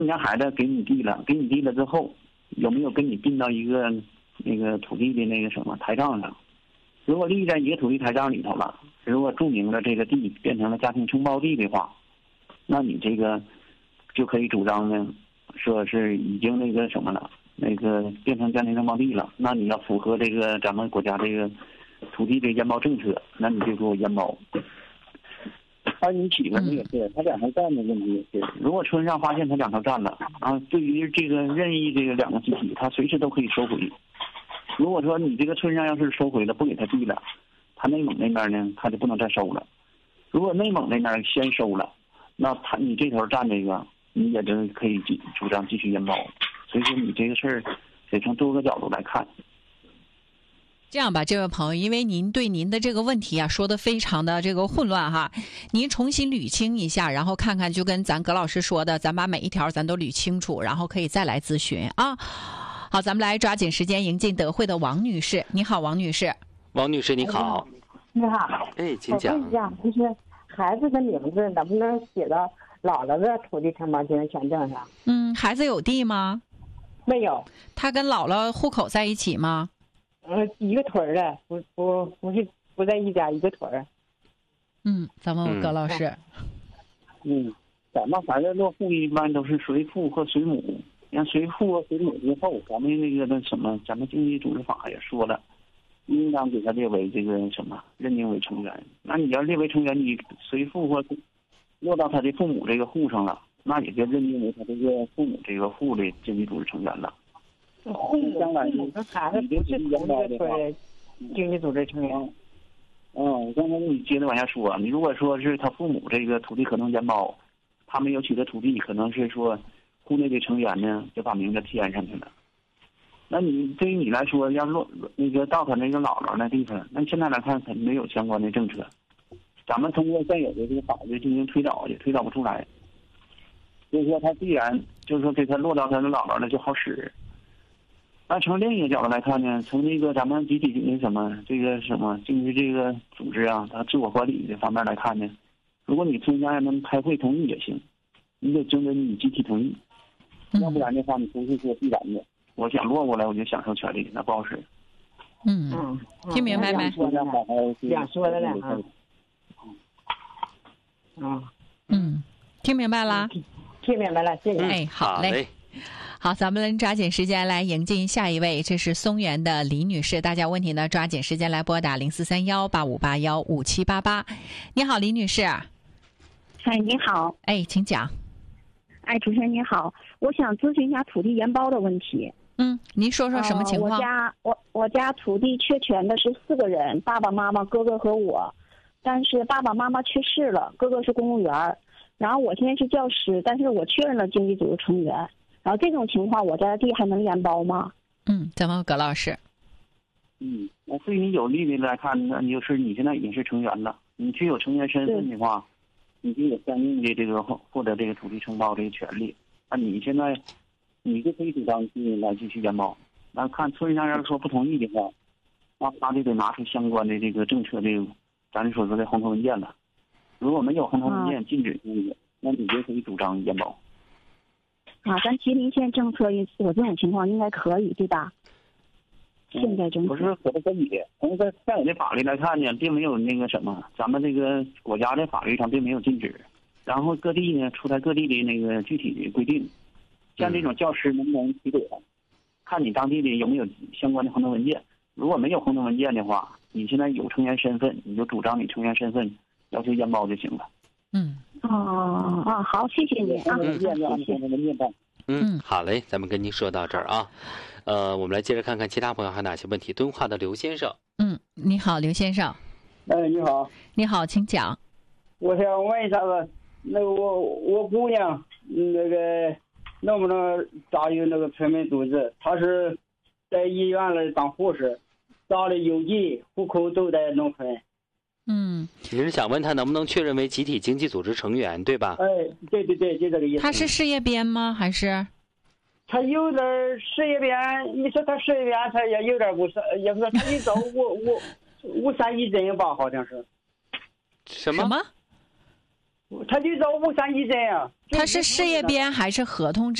你家孩子给你地了，给你地了之后，有没有跟你并到一个那个土地的那个什么台账上？如果立在一个土地台账里头了，如果注明了这个地变成了家庭承包地的话，那你这个就可以主张呢，说是已经那个什么了，那个变成家庭承包地了，那你要符合这个咱们国家这个土地的延包政策，那你就给我延包。而你起问题也是，他两头占的问题也是。如果村上发现他两头占了啊，对于这个任意这个两个集体，他随时都可以收回。如果说你这个村上要是收回了，不给他地了，他内蒙那边呢，他就不能再收了。如果内蒙那边先收了，那你这头占这个，你也就可以主张继续延包。所以说你这个事儿得从多个角度来看。 这样吧，这位朋友，因为您对您的这个问题啊说的非常的这个混乱哈，您重新捋清一下，然后看看就跟咱葛老师说的，咱把每一条咱都捋清楚，然后可以再来咨询啊。好，咱们来抓紧时间迎进德惠的王女士。你好，王女士。 王女士你好。 你好。 哎，请讲。 我跟你讲，就是孩子的名字能不能写到姥姥的土地承包权证上？ 孩子有地吗？ 没有。 他跟姥姥户口在一起吗？ 一个屯儿的，不在一家，一个屯儿。 咱问葛老师。 咱们孩子落户一般都是随父或随母，像随父或随母之后，咱们那什么，咱们经济组织法也说了，应当给他列为这个什么，认定为成员。那你要列为成员，你随父或落到他的父母这个户上了，那也就认定为他这个父母这个户的经济组织成员了。 父母跟孩子不是同一个村的经济组织成员。 刚才你接着往下说，你如果说是他父母这个土地合同延包，他没有取得土地，可能是说户内的成员呢就把名字填上去了。那你对于你来说，要到他那个姥姥那地方，那现在来看他没有相关的政策，咱们通过现有的这个法律进行推导也推导不出来。所以说他必然就是说给他落到他的姥姥那就好使。那从另一个角度来看呢，从这个咱们集体经济这个组织啊，它自我管理这方面来看呢，如果你村家能开会同意也行，你得征得你集体同意，要不然的话你不是说必然的。我想落过来我就享受权利，那不好使。 听明白没？ 两说的了听明白了？ 听明白了，谢谢。 哎，好嘞。好，咱们抓紧时间来迎进下一位，这是松原的李女士。大家问题呢，抓紧时间来拨打043185815788。你好，李女士。 哎，你好。 哎，请讲。 哎，主持人你好，我想咨询一下土地延包的问题。 您说说什么情况？ 我家土地确权的是4个人，爸爸妈妈、哥哥和我。但是爸爸妈妈去世了，哥哥是公务员，然后我现在是教师，但是我确认了经济组织成员。然后这种情况，我家的地还能延包吗？ 咱问葛老师。 那对于你有利的来看，那你就是你现在已经是成员了，你具有成员身份的话，你就有相应的这个获得这个土地承包这个权利。那你现在你就可以主张来继续延包。那看村上要是说不同意的话，那他就得拿出相关的这个政策这个咱所说的红头文件了。如果没有红头文件禁止那你就可以主张延包。 咱吉林县政策有这种情况应该可以，对吧？现在政策不是可不可以？从在现有的法律来看呢，并没有那个什么，咱们这个国家的法律上并没有禁止。然后各地呢出台各地的那个具体的规定，像这种教师能不能提轨，看你当地的有没有相关的红头文件。如果没有红头文件的话，你现在有成员身份，你就主张你成员身份要求延包就行了。 好，谢谢你啊。 好嘞，咱们跟您说到这儿啊。我们来接着看看其他朋友还有哪些问题。敦化的刘先生。 你好，刘先生。 你好。 你好，请讲。 我想问一下子，那个我姑娘那个能不能加入那个村民组织？她是在医院里当护士，家里有地，户口都在农村。 你是想问他能不能确认为集体经济组织成员，对吧？ 对，就这个意思。 他是事业编吗？还是？ 他有点事业编，你说他事业编，他也有点不是，也不是，他一找531真吧，好像是。 什么？ 他就找5313呀。 他是事业编还是合同制？